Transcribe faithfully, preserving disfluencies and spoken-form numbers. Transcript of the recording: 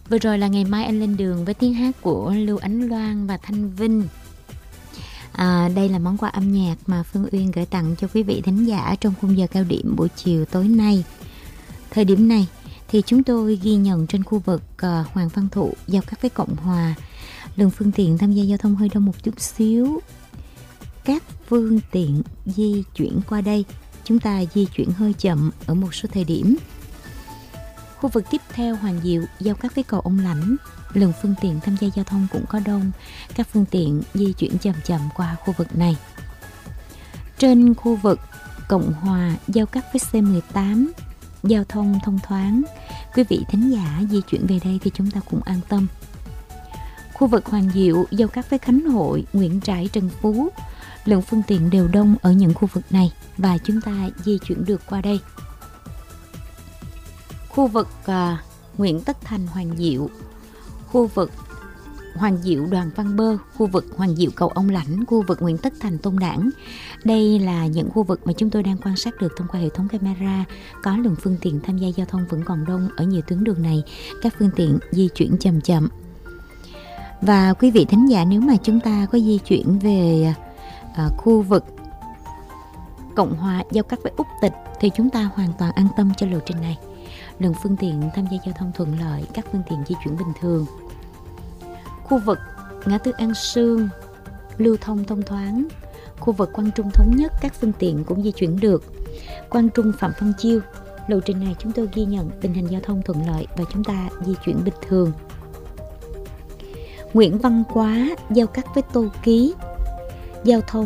Vừa rồi là Ngày Mai Anh Lên Đường với tiếng hát của Lưu Ánh Loan và Thanh Vinh. À, đây là món quà âm nhạc mà Phương Uyên gửi tặng cho quý vị thính giả trong khung giờ cao điểm buổi chiều tối nay. Thời điểm này thì chúng tôi ghi nhận trên khu vực uh, Hoàng Văn Thụ giao cắt với Cộng Hòa, lượng phương tiện tham gia giao thông hơi đông một chút xíu. Các phương tiện di chuyển qua đây, chúng ta di chuyển hơi chậm ở một số thời điểm. Khu vực tiếp theo Hoàng Diệu giao cắt với cầu Ông Lãnh, lượng phương tiện tham gia giao thông cũng có đông, các phương tiện di chuyển chậm chậm qua khu vực này. Trên khu vực Cộng Hòa giao cắt với C mười tám, giao thông thông thoáng, quý vị thính giả di chuyển về đây thì chúng ta cũng an tâm. Khu vực Hoàng Diệu giao cắt với Khánh Hội, Nguyễn Trãi, Trần Phú, lượng phương tiện đều đông ở những khu vực này và chúng ta di chuyển được qua đây. Khu vực uh, Nguyễn Tất Thành, Hoàng Diệu, khu vực Hoàng Diệu, Đoàn Văn Bơ, khu vực Hoàng Diệu, cầu Ông Lãnh, khu vực Nguyễn Tất Thành, Tôn Đản. Đây là những khu vực mà chúng tôi đang quan sát được thông qua hệ thống camera. Có lượng phương tiện tham gia giao thông vẫn còn đông ở nhiều tuyến đường này, các phương tiện di chuyển chậm chậm. Và quý vị thính giả, nếu mà chúng ta có di chuyển về uh, khu vực Cộng Hòa giao cắt với Úc Tịch thì chúng ta hoàn toàn an tâm cho lộ trình này. Lượng phương tiện tham gia giao thông thuận lợi, các phương tiện di chuyển bình thường. Khu vực ngã tư An Sương lưu thông thông thoáng. Khu vực Quang Trung Thống Nhất, các phương tiện cũng di chuyển được. Quang Trung Phạm Văn Chiêu, lộ trình này chúng tôi ghi nhận tình hình giao thông thuận lợi và chúng ta di chuyển bình thường. Nguyễn Văn Quá giao cắt với Tô Ký, giao thông